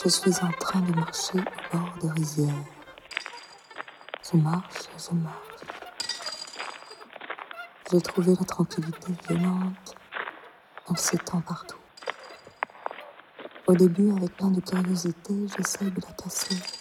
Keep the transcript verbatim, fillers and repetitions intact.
Je suis en train de marcher au bord de rizières. Je marche, je marche. J'ai trouvé la tranquillité violente. Elle s'étend partout. Au début, avec plein de curiosité, j'essaye de la casser.